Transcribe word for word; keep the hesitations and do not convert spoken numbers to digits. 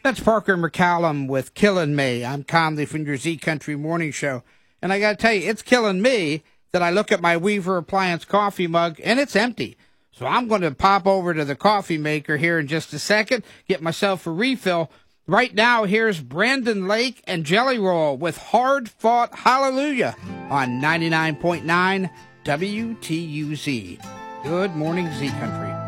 That's Parker McCallum with Killin' Me. I'm Conley from your Z Country Morning Show. And I got to tell you, it's killing me that I look at my Weaver Appliance coffee mug and it's empty. So I'm going to pop over to the coffee maker here in just a second, get myself a refill. Right now, here's Brandon Lake and Jelly Roll with Hard Fought Hallelujah on ninety-nine point nine W T U Z. Good morning, Z Country.